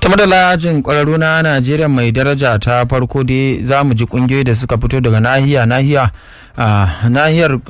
Tama da lajin ƙwararru na Najeriya mai daraja ta farko dai za mu ji ƙungiyoyi da suka fito daga nahiyar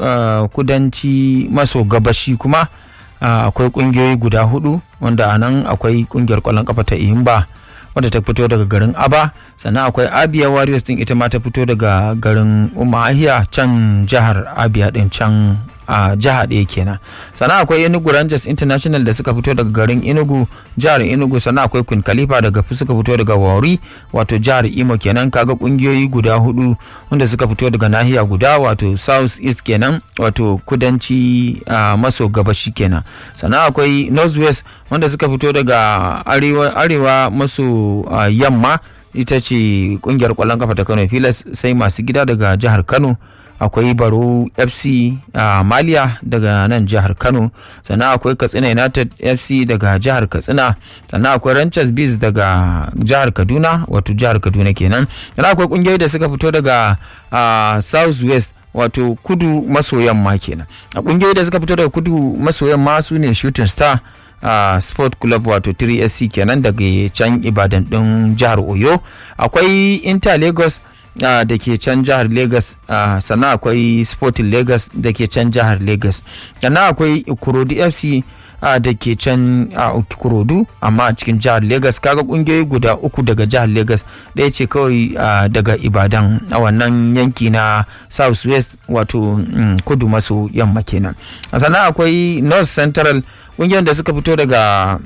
kudanci maso gabashi kuma akwai ƙungiyoyi guda hudu wanda a nan akwai ƙungiyar ƙwallon ƙafa ta Iyimba wadda ta fito daga garin Aba, sannan akwai Abia Warriors din ita ma ta fito daga garin Umuahia can jihar Abia din can a jiha ɗaya kenan. Sannan akwai Enugu Rangers International da suka fito daga garin Enugu jihar Enugu, sannan akwai Queen Khalifa suka fito daga Warri wato jihar Imo kenan. Kaga kungiyoyi guda hudu wanda suka fito daga nahiya guda wato South East kenan wato kudanci maso gabashi kenan. Sannan akwai North West wanda suka fito daga arewa maso yamma, ita ce kungiyar kwallon kafa ta Kano Pilas, sai masu gida daga jihar Kano akwai Baro FC Maliya daga nan jihar Kano, sannan akwai Katsina United FC daga jihar Katsina, sannan akwai Ranchers Bees daga jihar Kaduna wato jihar Kaduna kenan. Sannan akwai kungiyoyi da suka fito daga South West wato kudu maso yamma kenan. A kungiyoyi da suka fito daga kudu maso yamma su ne Shooting Star Sport Club wato 3SC kenan daga can Ibadan din jihar Oyo, akwai Inter Lagos da ke can jihar Lagos, sannan akwai Sporting Lagos da ke can jihar Lagos, sannan akwai Ikorodu FC da ke can Ikorodu amma a cikin jihar Lagos. Kaga kungiyoyi guda uku daga jihar Lagos, ɗaya ce kawai daga Ibadan a wannan yanki na South West wato kudu maso yamma kenan. Sannan akwai North Central, kungiyar da suka fito daga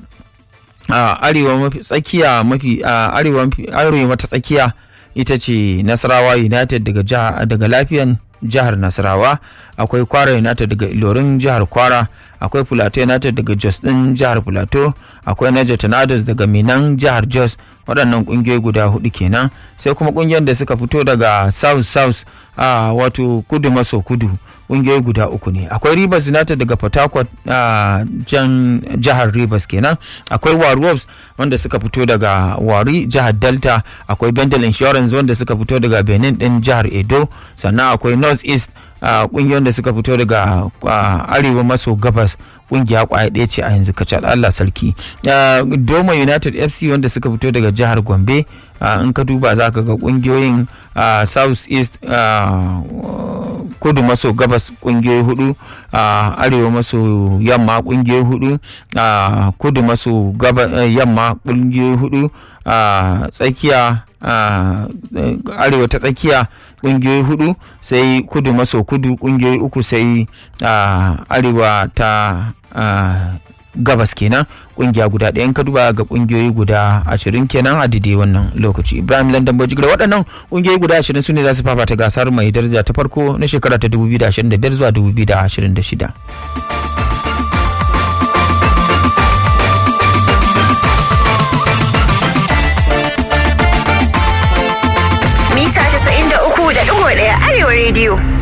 arewa mafi tsakiya arewa mata tsakiya, ita ce Nasarawa United daga lafiyan jihar Nasarawa, akwai Kwara United daga Ilorin jihar Kwara, akwai Plateau United daga Jos din jihar Plateau, akwai Niger Tornadoes daga Minan jihar Jos. Waɗannan ƙungiyoyi guda hudu kenan. Sai kuma ƙungiyar da suka fito daga South wato kudu maso kudu, ƙungiyoyi guda uku ne. Akwai Rivers United daga Port Harcourt jan jihar Rivers kenan, akwai Warriors wanda suka fito daga Wari jihar Delta, akwai Bendel Insurance wanda suka fito daga Benin din jihar Edo, sannan akwai North East kungiyoyin da suka fito daga arewa maso gabas, kungiya kwaya ɗaya ce a yanzu kacal, Allah sarki. Doma United FC wanda suka fito daga jihar Gombe, in ka duba za ka ga kungiyoyin South East kudu maso gabas kungiyoyi hudu, arewa maso yamma kungiyoyi hudu, kudu maso yamma kungiyoyi hudu, tsakiya arewa ta tsakiya kungiyoyi hudu, sai kudu maso kudu kungiyoyi uku, sai arewa ta gabas kenan kungiya guda ɗaya. In ka duba ga kungiyoyi guda 20 kenan a daidai wannan lokaci. Ibrahim London Bojigira, waɗannan kungiyoyi guda 20 su ne za su fafata gasar mai daraja ta farko na shekara ta 2025 zuwa 2026. Mita 93.1 Arewa Radio.